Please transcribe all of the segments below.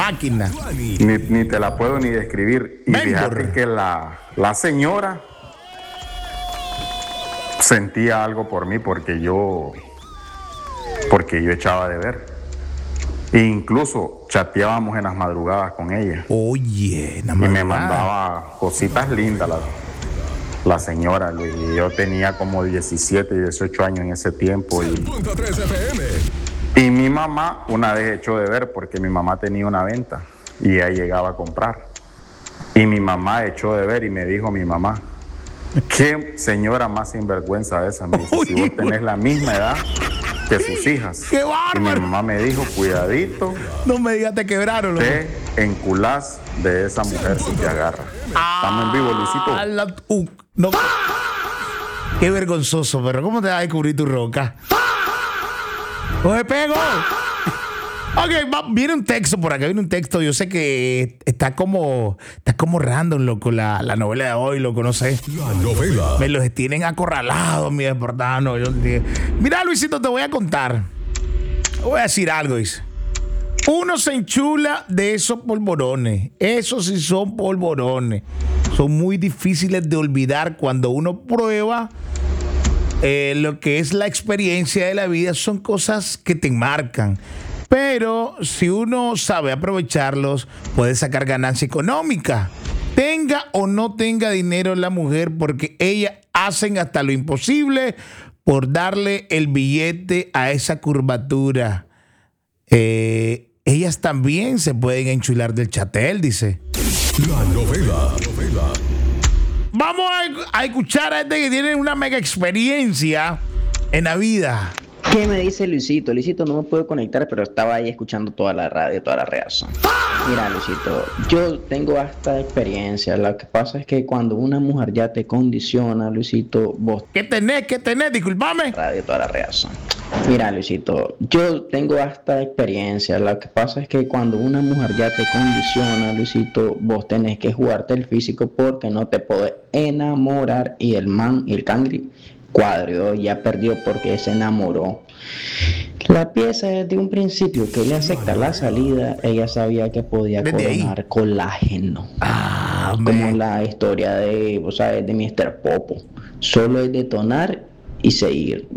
máquina. Ni te la puedo ni describir. Y fíjate que la señora sentía algo por mí porque yo echaba de ver. E incluso chateábamos en las madrugadas con ella. Oye, y me mandaba cositas lindas la señora, Luis. Y yo tenía como 17, 18 años en ese tiempo. Y mi mamá una vez echó de ver porque mi mamá tenía una venta y ella llegaba a comprar. Y mi mamá echó de ver y me dijo mi mamá, qué señora más sinvergüenza esa. Me dice, si vos tenés la misma edad que sus hijas. ¡Qué bárbaro! Y mi mamá me dijo, cuidadito. No me digas, te quebraron. Te enculás de esa mujer si te agarra. Estamos en vivo, Luisito. No. Qué vergonzoso, pero ¿cómo te vas a descubrir tu roca? ¡Oye, pego! Ok, viene un texto por acá, viene un texto. Yo sé que está como random, loco, la novela de hoy, loco, no sé. La novela. Me los tienen acorralados, mi deportado. Mira, Luisito, te voy a contar. Voy a decir algo, dice. Uno se enchula de esos polvorones. Esos sí son polvorones. Son muy difíciles de olvidar cuando uno prueba lo que es la experiencia de la vida. Son cosas que te marcan. Pero si uno sabe aprovecharlos, puede sacar ganancia económica. Tenga o no tenga dinero la mujer, porque ellas hacen hasta lo imposible por darle el billete a esa curvatura. Ellas también se pueden enchular del chatel, dice. La novela. Vamos a escuchar a este que tiene una mega experiencia en la vida. ¿Qué me dice Luisito? Luisito no me puedo conectar, pero estaba ahí escuchando toda la radio, toda la reacción. Mira, Luisito, yo tengo hasta experiencia. Lo que pasa es que cuando una mujer ya te condiciona, Luisito, vos... ¿Qué tenés? Disculpame. Radio, toda la reacción. Mira, Luisito, yo tengo hasta experiencia. Lo que pasa es que cuando una mujer ya te condiciona, Luisito, vos tenés que jugarte el físico porque no te podés enamorar. Y el man, el cangri, cuadro ya perdió porque se enamoró. La pieza desde un principio que le acepta la salida, ella sabía que podía coronar colágeno. Como la historia de, vos sabes, de Mr. Popo. Solo es detonar y seguir,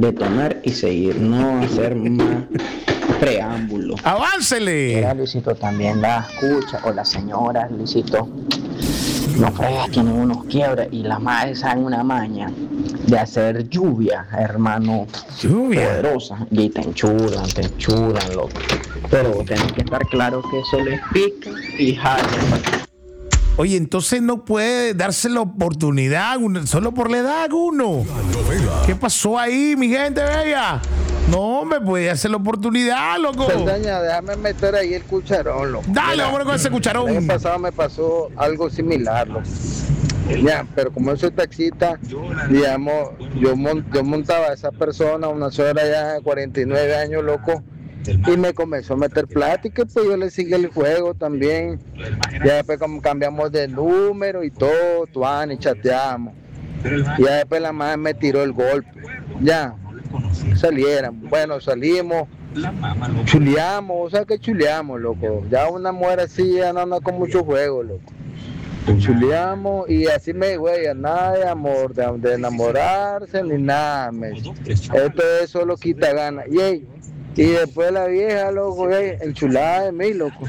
no hacer más preámbulo. ¡Aváncele! Era Luisito también la escucha, o la señora, Luisito, no fregas, tienen unos quiebres y la madre sabe una maña de hacer lluvia, hermano, poderosa, y te enchulan, loco. Pero tenés que estar claro que eso les pica y jala. Oye, entonces no puede darse la oportunidad solo por la edad uno. ¿Qué pasó ahí, mi gente bella? No me puede hacer la oportunidad, loco. Pedaña, déjame meter ahí el cucharón, loco. Dale, hombre, con ese cucharón. El año pasado me pasó algo similar, loco. Ya, pero como yo soy taxista, digamos, yo montaba a esa persona, una señora ya de 49 años, loco, y me comenzó a meter plática, pues yo le seguí el juego también. Ya después como cambiamos de número y todo, y chateamos. Y ya después la madre me tiró el golpe. Ya, salieran. Bueno, salimos, chuleamos, o sea que chuleamos, loco. Ya una mujer así ya no anda con mucho juego, loco. Chuleamos y así me dijo ella, nada de amor, de enamorarse ni nada. Esto es solo quita ganas. Y después la vieja, loco, enchulada de mí, loco.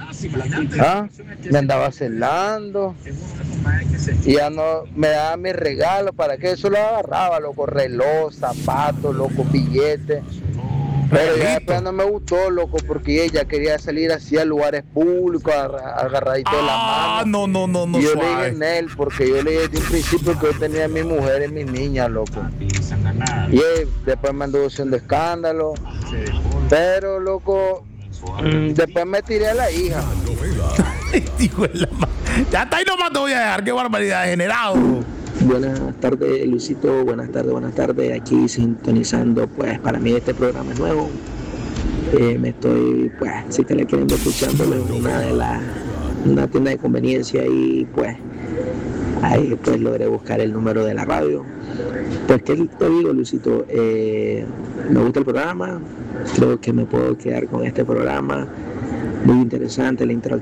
Me andaba celando. Y ya no me daba mis regalos, para que eso lo agarraba, loco, reloj, zapatos, loco, billetes. Pero ya después no me gustó, loco, porque ella quería salir así a lugares públicos, agarradito de la mano. No, y yo le dije en él, porque yo le dije desde un principio que yo tenía a mi mujer y mis niñas, loco. Y después me anduvo haciendo escándalo. Pero, loco, después me tiré a la hija. Ya está ahí nomás te voy a dejar, qué barbaridad, degenerado. Buenas tardes, Luisito, buenas tardes, aquí sintonizando, pues para mí este programa es nuevo, me estoy, pues, si te le queriendo escuchándolo en una tienda de conveniencia y pues, ahí pues logré buscar el número de la radio. Pues, ¿qué te digo, Luisito? Me gusta el programa, creo que me puedo quedar con este programa, muy interesante la interacción